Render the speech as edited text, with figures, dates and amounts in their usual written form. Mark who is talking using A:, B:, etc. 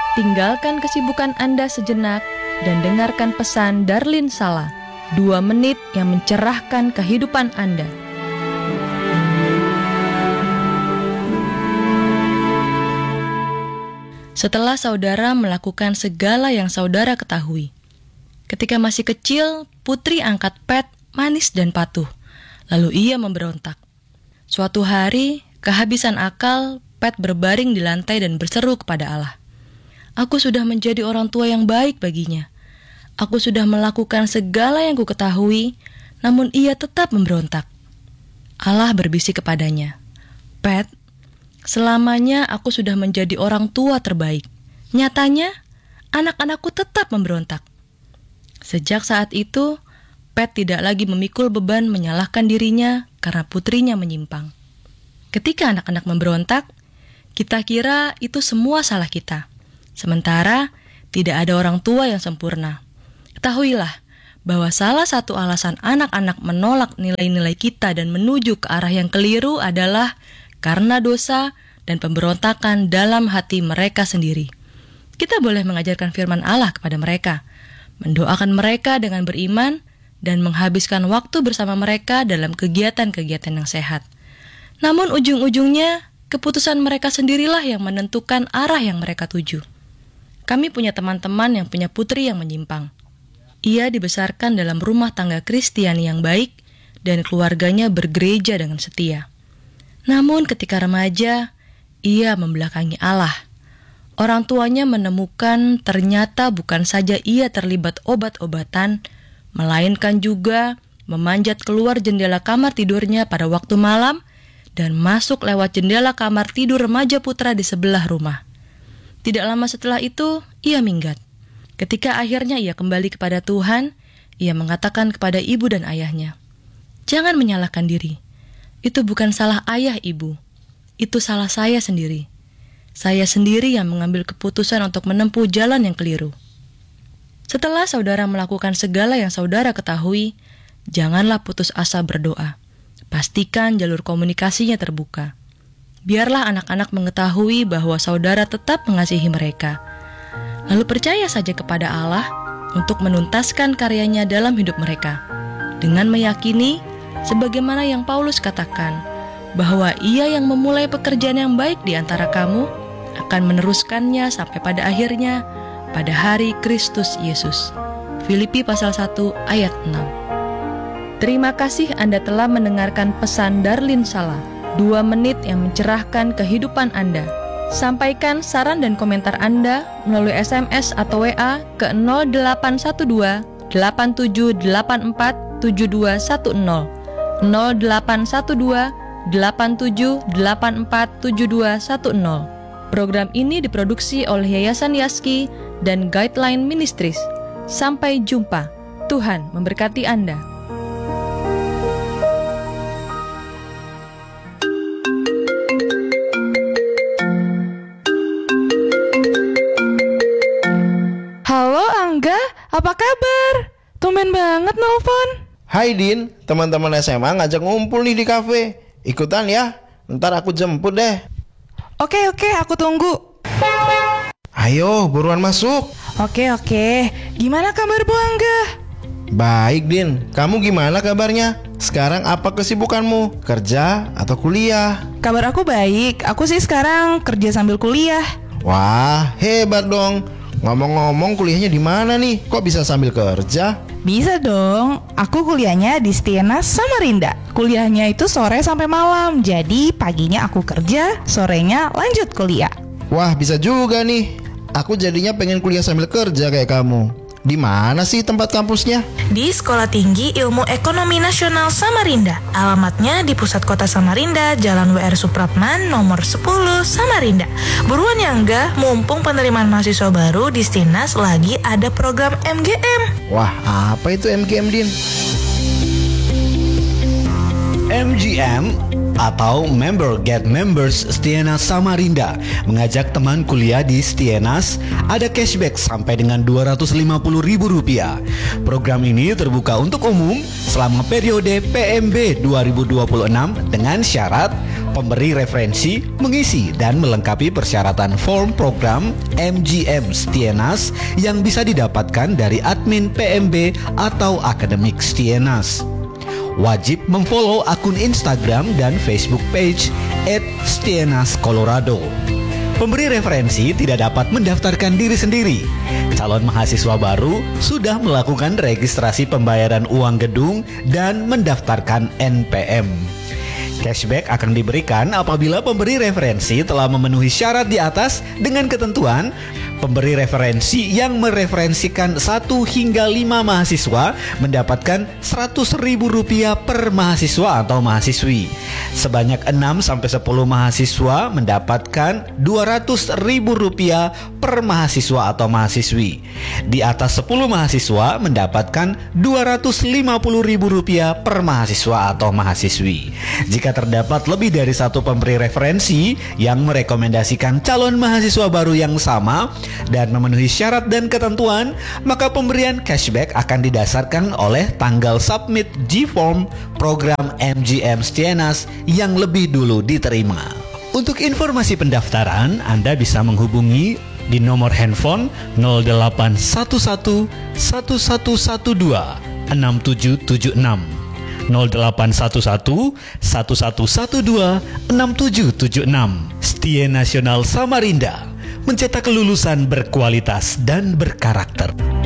A: tinggalkan kesibukan Anda sejenak dan dengarkan pesan Darlin Sala, 2 menit yang mencerahkan kehidupan Anda. Setelah saudara melakukan segala yang saudara ketahui, ketika masih kecil, putri angkat Pat manis dan patuh, lalu ia memberontak. Suatu hari, kehabisan akal, Pat berbaring di lantai dan berseru kepada Allah. Aku sudah menjadi orang tua yang baik baginya. Aku sudah melakukan segala yang ku ketahui, namun ia tetap memberontak. Allah berbisik kepadanya, Pat, selamanya aku sudah menjadi orang tua terbaik. Nyatanya, anak-anakku tetap memberontak. Sejak saat itu, Pat tidak lagi memikul beban menyalahkan dirinya karena putrinya menyimpang. Ketika anak-anak memberontak, kita kira itu semua salah kita. Sementara, tidak ada orang tua yang sempurna. Ketahuilah bahwa salah satu alasan anak-anak menolak nilai-nilai kita dan menuju ke arah yang keliru adalah karena dosa dan pemberontakan dalam hati mereka sendiri. Kita boleh mengajarkan firman Allah kepada mereka, mendoakan mereka dengan beriman, dan menghabiskan waktu bersama mereka dalam kegiatan-kegiatan yang sehat. Namun ujung-ujungnya, keputusan mereka sendirilah yang menentukan arah yang mereka tuju. Kami punya teman-teman yang punya putri yang menyimpang. Ia dibesarkan dalam rumah tangga Kristiani yang baik dan keluarganya bergereja dengan setia. Namun ketika remaja, ia membelakangi Allah. Orang tuanya menemukan ternyata bukan saja ia terlibat obat-obatan, melainkan juga memanjat keluar jendela kamar tidurnya pada waktu malam dan masuk lewat jendela kamar tidur remaja putra di sebelah rumah. Tidak lama setelah itu, ia minggat. Ketika akhirnya ia kembali kepada Tuhan, ia mengatakan kepada ibu dan ayahnya, "Jangan menyalahkan diri. Itu bukan salah ayah ibu. Itu salah saya sendiri. Saya sendiri yang mengambil keputusan untuk menempuh jalan yang keliru." Setelah saudara melakukan segala yang saudara ketahui, janganlah putus asa berdoa. Pastikan jalur komunikasinya terbuka. Biarlah anak-anak mengetahui bahwa saudara tetap mengasihi mereka. Lalu percaya saja kepada Allah untuk menuntaskan karyanya dalam hidup mereka. Dengan meyakini, sebagaimana yang Paulus katakan, bahwa ia yang memulai pekerjaan yang baik di antara kamu akan meneruskannya sampai pada akhirnya pada hari Kristus Yesus. Filipi pasal 1 ayat 6. Terima kasih Anda telah mendengarkan pesan Darlin Sala, 2 menit yang mencerahkan kehidupan Anda. Sampaikan saran dan komentar Anda melalui SMS atau WA ke 0812 8784 7210 0812 8784 7210. Program ini diproduksi oleh Yayasan Yaski dan Guideline Ministries. Sampai jumpa. Tuhan memberkati Anda.
B: Halo Angga, apa kabar? Tumben banget nelfon.
C: Hai Din, teman-teman SMA ngajak ngumpul nih di kafe. Ikutan ya, ntar aku jemput deh.
B: Oke, aku tunggu.
C: Ayo, buruan masuk.
B: Oke. Gimana kabar Bu Angga?
C: Baik Din, kamu gimana kabarnya? Sekarang apa kesibukanmu? Kerja atau kuliah?
B: Kabar aku baik, aku sih sekarang kerja sambil kuliah.
C: Wah, hebat dong. Ngomong-ngomong kuliahnya di mana nih? Kok bisa sambil kerja?
B: Bisa dong, aku kuliahnya di Stienas Samarinda. Kuliahnya itu sore sampai malam, jadi paginya aku kerja, sorenya lanjut kuliah.
C: Wah, bisa juga nih. Aku jadinya pengen kuliah sambil kerja kayak kamu. Di mana sih tempat kampusnya?
D: Di Sekolah Tinggi Ilmu Ekonomi Nasional Samarinda. Alamatnya di Pusat Kota Samarinda, Jalan WR Supratman, nomor 10, Samarinda. Buruan ya enggak, mumpung penerimaan mahasiswa baru di Stinas lagi ada program MGM.
C: Wah, apa itu MGM, Din?
E: MGM atau Member Get Members Stienas Samarinda mengajak teman kuliah di Stienas ada cashback sampai dengan Rp250.000. Program ini terbuka untuk umum selama periode PMB 2026 dengan syarat Pemberi referensi mengisi dan melengkapi persyaratan form program MGM Stienas yang bisa didapatkan dari admin PMB atau akademik Stienas. Wajib memfollow akun Instagram dan Facebook page @StienasColorado. Pemberi referensi tidak dapat mendaftarkan diri sendiri. Calon mahasiswa baru sudah melakukan registrasi pembayaran uang gedung dan mendaftarkan NPM. Cashback akan diberikan apabila pemberi referensi telah memenuhi syarat di atas dengan ketentuan pemberi referensi yang mereferensikan 1 hingga 5 mahasiswa mendapatkan Rp100.000 per mahasiswa atau mahasiswi. Sebanyak 6 sampai 10 mahasiswa mendapatkan Rp200.000 per mahasiswa atau mahasiswi. Di atas 10 mahasiswa mendapatkan Rp250.000 per mahasiswa atau mahasiswi. Jika terdapat lebih dari satu pemberi referensi yang merekomendasikan calon mahasiswa baru yang sama dan memenuhi syarat dan ketentuan, maka pemberian cashback akan didasarkan oleh tanggal submit G-Form program MGM Stienas yang lebih dulu diterima. Untuk informasi pendaftaran, Anda bisa menghubungi di nomor handphone 0811 1112 6776. 0811 1112 6776. Stie Nasional Samarinda mencetak kelulusan berkualitas dan berkarakter.